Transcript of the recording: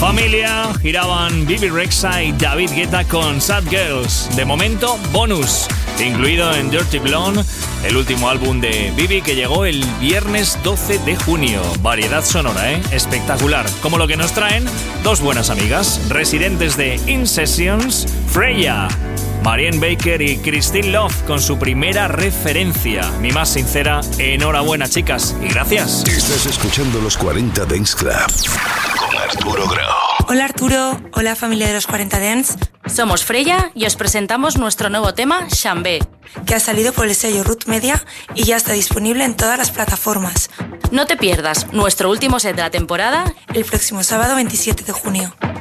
Familia giraban Bibi Rexha y David Guetta con Sad Girls. De momento, bonus, incluido en Dirty Blonde, el último álbum de Bibi que llegó el viernes 12 de junio. Variedad sonora, espectacular. Como lo que nos traen dos buenas amigas, residentes de In Sessions, Freya, Marianne Baker y Christine Love con su primera referencia. Mi más sincera enhorabuena, chicas, y gracias. Estás escuchando los 40 Dance Club con Arturo Grau. Hola Arturo, hola familia de los 40 Dance. Somos Freya y os presentamos nuestro nuevo tema, Chambé, que ha salido por el sello Root Media y ya está disponible en todas las plataformas. No te pierdas nuestro último set de la temporada el próximo sábado 27 de junio.